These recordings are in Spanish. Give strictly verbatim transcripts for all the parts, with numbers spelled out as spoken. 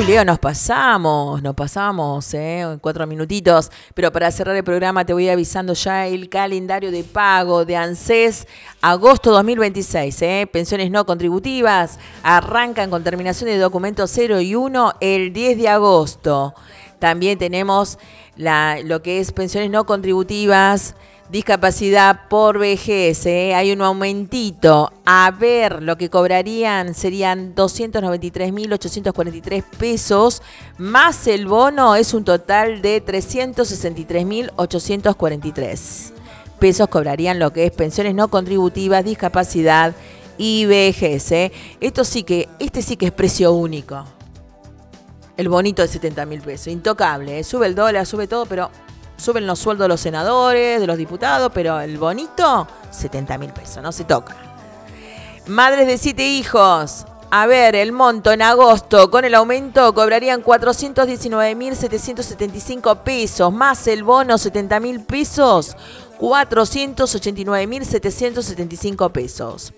Uy, Leo, nos pasamos, nos pasamos, ¿eh? Cuatro minutitos. Pero para cerrar el programa te voy avisando ya el calendario de pago de ANSES agosto dos mil veintiséis. ¿eh? Pensiones no contributivas arrancan con terminación de documentos cero y uno el diez de agosto. También tenemos la, lo que es pensiones no contributivas, discapacidad por vejez, ¿eh? Hay un aumentito. A ver, lo que cobrarían serían doscientos noventa y tres mil ochocientos cuarenta y tres pesos, más el bono es un total de trescientos sesenta y tres mil ochocientos cuarenta y tres pesos cobrarían lo que es pensiones no contributivas, discapacidad y vejez. ¿eh? Esto sí que, este sí que es precio único. El bonito de setenta mil pesos, intocable. ¿eh? Sube el dólar, sube todo, pero... Suben los sueldos de los senadores, de los diputados, pero el bonito, setenta mil pesos, no se toca. Madres de siete hijos. A ver, el monto en agosto, con el aumento, cobrarían cuatrocientos diecinueve mil setecientos setenta y cinco pesos, más el bono, setenta mil pesos, cuatrocientos ochenta y nueve mil setecientos setenta y cinco pesos.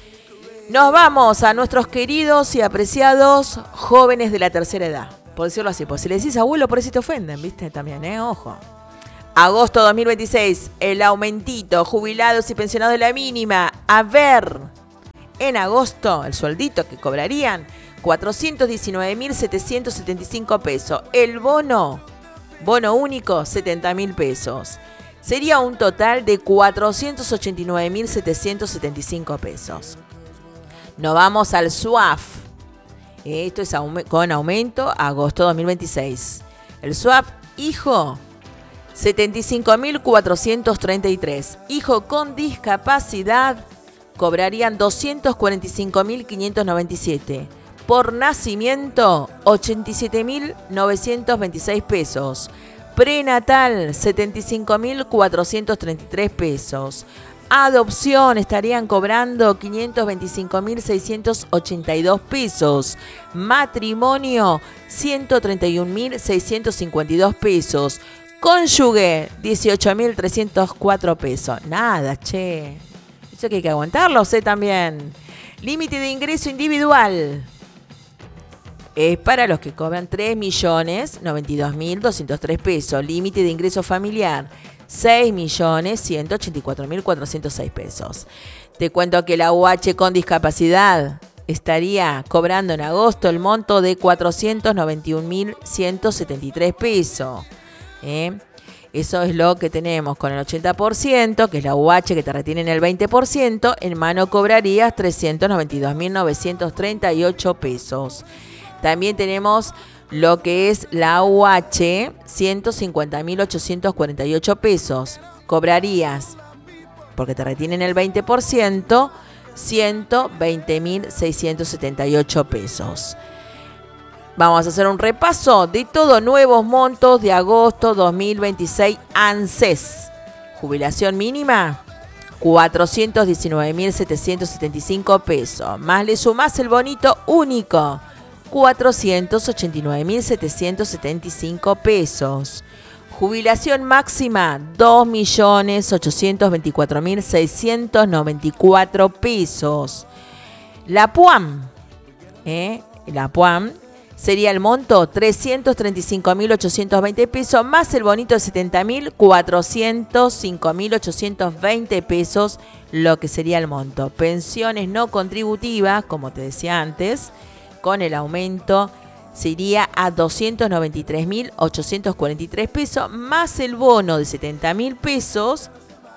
Nos vamos a nuestros queridos y apreciados jóvenes de la tercera edad. Por decirlo así, pues si le decís abuelo, por eso te ofenden, ¿viste? También, ¿eh? Ojo. Agosto dos mil veintiséis, el aumentito, jubilados y pensionados de la mínima. A ver, en agosto, el sueldito que cobrarían, cuatrocientos diecinueve mil setecientos setenta y cinco pesos. El bono, bono único, setenta mil pesos. Sería un total de cuatrocientos ochenta y nueve mil setecientos setenta y cinco pesos. Nos vamos al S U A F. Esto es con aumento, agosto dos mil veintiséis. El S U A F, hijo, setenta y cinco mil cuatrocientos treinta y tres. Hijo con discapacidad, cobrarían doscientos cuarenta y cinco mil quinientos noventa y siete. Por nacimiento, ochenta y siete mil novecientos veintiséis pesos. Prenatal, setenta y cinco mil cuatrocientos treinta y tres pesos. Adopción estarían cobrando quinientos veinticinco mil seiscientos ochenta y dos pesos. Matrimonio, ciento treinta y un mil seiscientos cincuenta y dos pesos. Cónyuge, dieciocho mil trescientos cuatro pesos. Nada, che. Eso que hay que aguantarlo, sé también. Límite de ingreso individual. Es para los que cobran tres millones noventa y dos mil doscientos tres pesos. Límite de ingreso familiar, seis millones ciento ochenta y cuatro mil cuatrocientos seis pesos. Te cuento que la U H con discapacidad estaría cobrando en agosto el monto de cuatrocientos noventa y un mil ciento setenta y tres pesos. ¿Eh? Eso es lo que tenemos con el ochenta por ciento, que es la U H que te retienen el veinte por ciento. En mano cobrarías trescientos noventa y dos mil novecientos treinta y ocho pesos. También tenemos lo que es la U H, ciento cincuenta mil ochocientos cuarenta y ocho pesos. Cobrarías, porque te retienen el veinte por ciento, ciento veinte mil seiscientos setenta y ocho pesos. Vamos a hacer un repaso de todos nuevos montos de agosto dos mil veintiséis ANSES. Jubilación mínima, cuatrocientos diecinueve mil setecientos setenta y cinco pesos. Más le sumás el bonito único, cuatrocientos ochenta y nueve mil setecientos setenta y cinco pesos. Jubilación máxima, dos millones ochocientos veinticuatro mil seiscientos noventa y cuatro pesos. La PUAM, ¿eh? La PUAM sería el monto trescientos treinta y cinco mil ochocientos veinte pesos, más el bonito de setenta mil cuatrocientos cinco mil ochocientos veinte pesos, lo que sería el monto. Pensiones no contributivas, como te decía antes, con el aumento se iría a doscientos noventa y tres mil ochocientos cuarenta y tres pesos, más el bono de setenta mil pesos.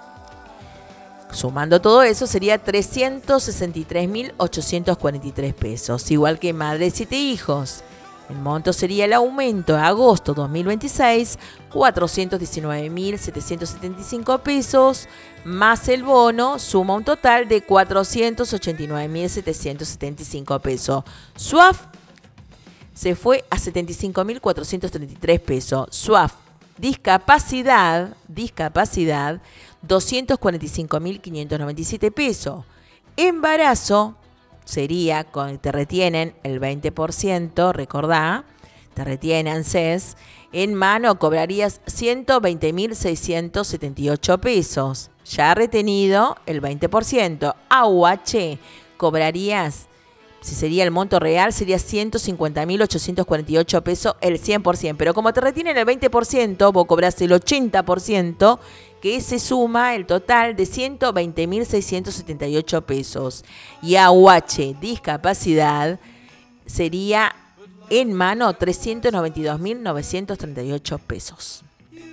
Sumando todo eso sería trescientos sesenta y tres mil ochocientos cuarenta y tres pesos. Igual que madre de siete hijos. El monto sería el aumento a agosto dos mil veintiséis, cuatrocientos diecinueve mil setecientos setenta y cinco pesos, más el bono, suma un total de cuatrocientos ochenta y nueve mil setecientos setenta y cinco pesos. S U A F se fue a setenta y cinco mil cuatrocientos treinta y tres pesos. S U A F, discapacidad, discapacidad, doscientos cuarenta y cinco mil quinientos noventa y siete pesos. Embarazo sería, con, te retienen el veinte por ciento, recordá, te retienen ANSES, en mano cobrarías ciento veinte mil seiscientos setenta y ocho pesos. Ya retenido el veinte por ciento. A U H cobrarías si sería el monto real, sería ciento cincuenta mil ochocientos cuarenta y ocho pesos el cien por ciento. Pero como te retienen el veinte por ciento, vos cobrás el ochenta por ciento, que se suma el total de ciento veinte mil seiscientos setenta y ocho pesos. Y A U H, discapacidad, sería en mano trescientos noventa y dos mil novecientos treinta y ocho pesos.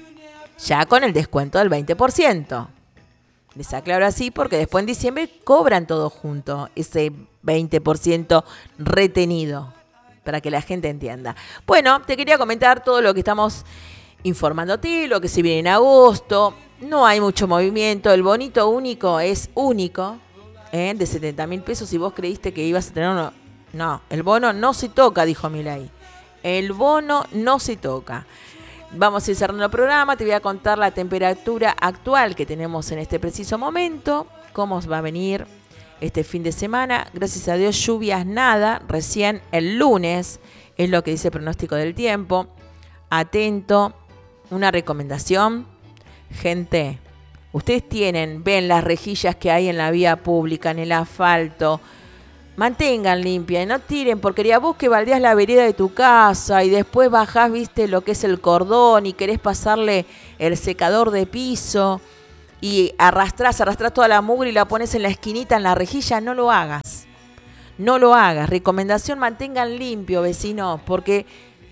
Ya con el descuento del veinte por ciento. Les aclaro así porque después en diciembre cobran todo junto, ese veinte por ciento retenido, para que la gente entienda. Bueno, te quería comentar todo lo que estamos informándote, lo que se viene en agosto. No hay mucho movimiento, el bonito único es único, ¿eh? De setenta mil pesos. Si vos creíste que ibas a tener uno, no, el bono no se toca, dijo Milei. El bono no se toca. Vamos a ir cerrando el programa, te voy a contar la temperatura actual que tenemos en este preciso momento, cómo va a venir este fin de semana. Gracias a Dios, lluvias nada, recién el lunes, es lo que dice el pronóstico del tiempo. Atento, una recomendación, gente, ustedes tienen, ven las rejillas que hay en la vía pública, en el asfalto, mantengan limpia y no tiren porquería. Vos que baldeás la vereda de tu casa y después bajás, viste, lo que es el cordón y querés pasarle el secador de piso y arrastrás, arrastrás toda la mugre y la pones en la esquinita, en la rejilla, no lo hagas. No lo hagas. Recomendación, mantengan limpio, vecinos, porque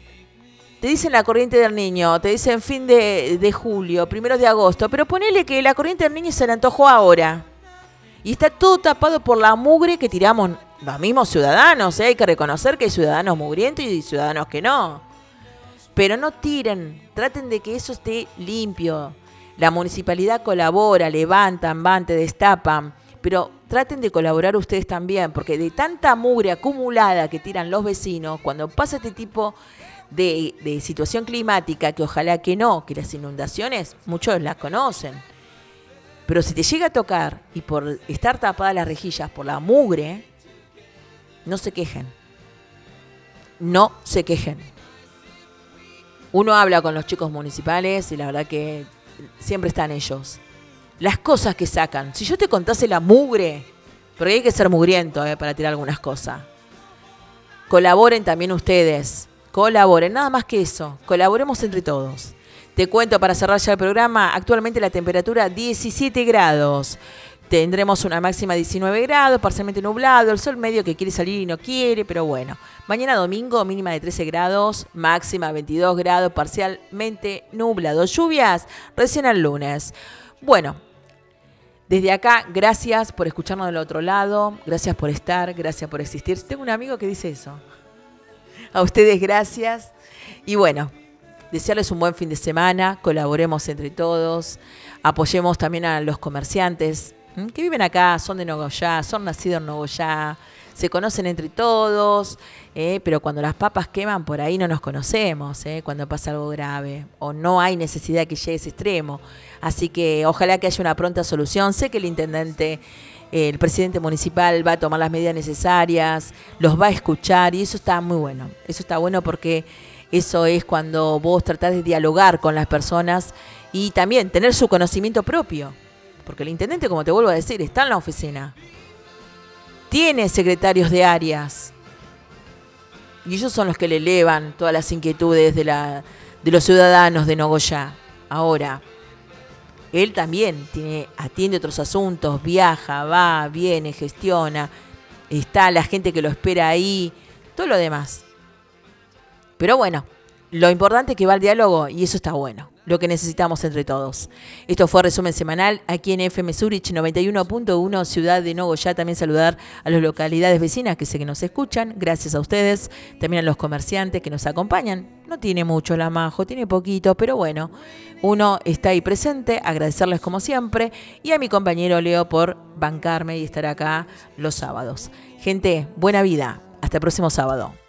te dicen la corriente del niño, te dicen fin de, de julio, primero de agosto, pero ponele que la corriente del niño se le antojó ahora. Y está todo tapado por la mugre que tiramos los mismos ciudadanos, ¿eh? Hay que reconocer que hay ciudadanos mugrientos y ciudadanos que no. Pero no tiren, traten de que eso esté limpio. La municipalidad colabora, levantan, van, te destapan. Pero traten de colaborar ustedes también, porque de tanta mugre acumulada que tiran los vecinos, cuando pasa este tipo de, de situación climática, que ojalá que no, que las inundaciones, muchos las conocen. Pero si te llega a tocar y por estar tapadas las rejillas por la mugre, no se quejen. No se quejen. Uno habla con los chicos municipales y la verdad que siempre están ellos. Las cosas que sacan. Si yo te contase la mugre, porque hay que ser mugriento eh, para tirar algunas cosas. Colaboren también ustedes. Colaboren, nada más que eso. Colaboremos entre todos. Te cuento para cerrar ya el programa, actualmente la temperatura diecisiete grados. Tendremos una máxima de diecinueve grados, parcialmente nublado, el sol medio que quiere salir y no quiere, pero bueno. Mañana domingo, mínima de trece grados, máxima veintidós grados, parcialmente nublado. Lluvias recién el lunes. Bueno, desde acá, gracias por escucharnos del otro lado, gracias por estar, gracias por existir. Tengo un amigo que dice eso. A ustedes gracias. Y bueno, desearles un buen fin de semana, colaboremos entre todos, apoyemos también a los comerciantes ¿m? que viven acá, son de Nogoyá, son nacidos en Nogoyá, se conocen entre todos, eh, pero cuando las papas queman por ahí no nos conocemos, eh, cuando pasa algo grave o no hay necesidad que llegue a ese extremo. Así que ojalá que haya una pronta solución. Sé que el intendente, eh, el presidente municipal va a tomar las medidas necesarias, los va a escuchar y eso está muy bueno. Eso está bueno porque eso es cuando vos tratás de dialogar con las personas y también tener su conocimiento propio. Porque el intendente, como te vuelvo a decir, está en la oficina. Tiene secretarios de áreas. Y ellos son los que le elevan todas las inquietudes de, la, de los ciudadanos de Nogoyá. Ahora, él también tiene, atiende otros asuntos, viaja, va, viene, gestiona. Está la gente que lo espera ahí, todo lo demás. Pero bueno, lo importante es que va al diálogo y eso está bueno, lo que necesitamos entre todos. Esto fue Resumen Semanal aquí en F M Zurich noventa y uno punto uno, Ciudad de Nogoyá. También saludar a las localidades vecinas que sé que nos escuchan, gracias a ustedes. También a los comerciantes que nos acompañan. No tiene mucho la Majo, tiene poquito, pero bueno, uno está ahí presente, agradecerles como siempre. Y a mi compañero Leo por bancarme y estar acá los sábados. Gente, buena vida, hasta el próximo sábado.